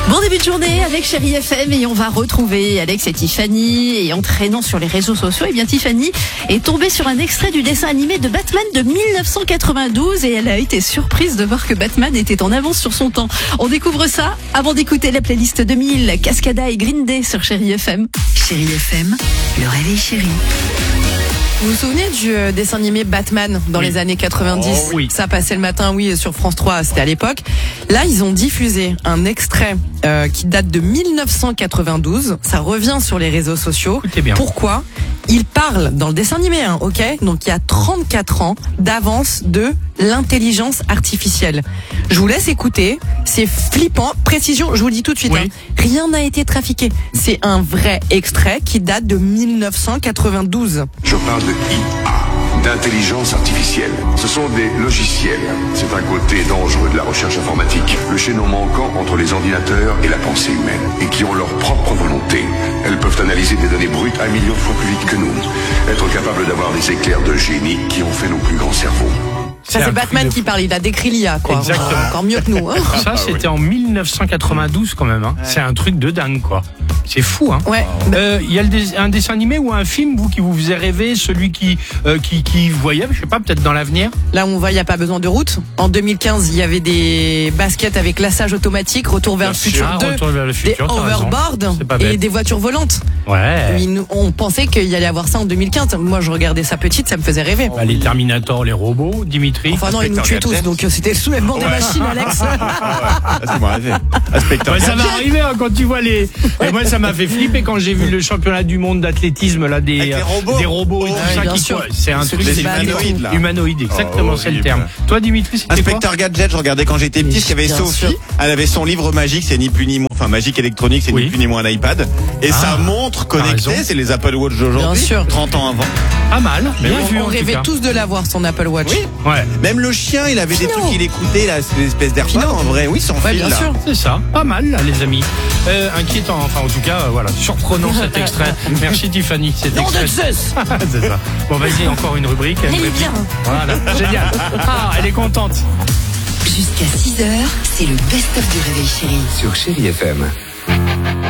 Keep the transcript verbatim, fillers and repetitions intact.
Bon début de journée avec Chérie F M et on va retrouver Alex et Tiffany. Et en traînant sur les réseaux sociaux, et bien Tiffany est tombée sur un extrait du dessin animé de Batman de mille neuf cent quatre-vingt-douze et elle a été surprise de voir que Batman était en avance sur son temps. On découvre ça avant d'écouter la playlist deux mille, Cascada et Green Day sur Chérie F M. Chérie F M, le réveil chéri. Vous vous souvenez du euh, dessin animé Batman dans Oui. les années quatre-vingt-dix? Oh, oui. Ça passait le matin, oui, sur France trois, c'était à l'époque. Là, ils ont diffusé un extrait euh, qui date de mille neuf cent quatre-vingt-douze. Ça revient sur les réseaux sociaux. Écoutez bien. Pourquoi? Il parle dans le dessin animé, hein, ok? Donc il y a trente-quatre ans d'avance de l'intelligence artificielle. Je vous laisse écouter. C'est flippant. Précision, je vous le dis tout de suite. Oui. Hein, rien n'a été trafiqué. C'est un vrai extrait qui date de mille neuf cent quatre-vingt-douze. Je parle de I A, d'intelligence artificielle. Ce sont des logiciels. C'est un côté dangereux de la recherche informatique. Le chaînon manquant entre les ordinateurs et la pensée humaine. Et qui ont leur propre volonté. Elles peuvent analyser des données brutes un million de fois plus vite que nous. Être capables d'avoir des éclairs de génie qui ont fait nos plus grands cerveaux. Ça, C'est c'est un Batman truc de qui parle, il a décrit l'I A, quoi. Exactement. Euh, Encore mieux que nous, hein. Ça, c'était en mille neuf cent quatre-vingt-douze quand même. Hein. C'est un truc de dingue, quoi. C'est fou, hein. Ouais. Euh, Il y a le dé- un dessin animé ou un film, vous, qui vous faisait rêver, celui qui, euh, qui, qui voyait, je sais pas, peut-être dans l'avenir. Là où on va, il n'y a pas besoin de route. En deux mille quinze, il y avait des baskets avec lassage automatique, retour vers le futur Ah, deux, Retour vers le des futur, t'as raison. overboards C'est pas et bête. des voitures volantes. Ouais. Mais nous, on pensait qu'il y allait avoir ça en deux mille quinze. Moi, je regardais ça petite, ça me faisait rêver. Bah, les Terminators, les robots, Dimitri. Enfin non, ils nous tuaient tous, donc euh, c'était le soulèvement des machines, Alex. C'est bon, rêvé. Inspecteur. Ouais, ça va arriver hein, quand tu vois les. Et moi, ça m'a fait flipper quand j'ai vu le championnat du monde d'athlétisme là des Avec les robots. des robots et Oh, tout oui, ça bien qui sûr. courent. C'est un truc les c'est humanoïdes, là. humanoïde, exactement, Oh, c'est le horrible. terme. Toi, Dimitri, c'était quoi? Inspecteur Gadget, je regardais quand j'étais petit, Mais parce qu'il y avait bien Sophie. sûr. Elle avait son livre magique, c'est ni plus ni moins, enfin magique électronique, c'est Oui. ni plus ni moins un iPad. Et Ah, sa montre t'as connectée, raison. c'est les Apple Watch d'aujourd'hui. Bien sûr. trente ans avant. Pas mal, bien vu On en tout rêvait cas. tous de l'avoir, son Apple Watch. Oui. Ouais, Même le chien, il avait des Pinot. trucs qu'il écoutait, là, c'est l'espèce d'AirPod Pinot. en vrai. Oui, sans Ouais, fil, bien là. sûr. c'est ça, pas mal là, les amis. Euh, inquiétant, enfin en tout cas, euh, voilà, surprenant cet extrait. Merci Tiffany, cet Nom de extrait. Zeus. C'est ça. Bon, vas-y, encore une rubrique. une Elle est réplique. bien. Voilà, génial. Ah, elle est contente. Jusqu'à six heures, c'est le best-of du réveil chéri. Sur Chérie F M.